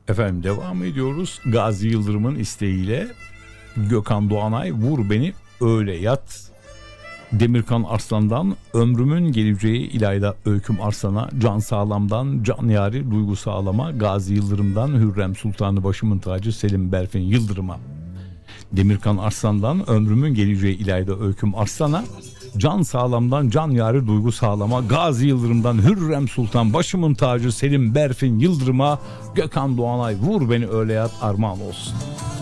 Efendim devam ediyoruz. Gazi Yıldırım'ın isteğiyle Gökhan Doğanay Vur Beni Öyle Yat. Demirkan Arslan'dan Ömrümün Geleceği İlayda Öyküm Arslan'a, Can Sağlam'dan Can Yari Duygu Sağlam'a, Gazi Yıldırım'dan Hürrem Sultanı Başımın Tacı Selim Berfin Yıldırım'a. Demirkan Arslan'dan Ömrümün Geleceği İlayda Öyküm Arslan'a, Can Sağlam'dan Can Yari Duygu Sağlam'a, Gazi Yıldırım'dan Hürrem Sultan Başımın Tacı Selim Berfin Yıldırım'a, Gökhan Doğanay Vur Beni Öyle Yat armağan olsun.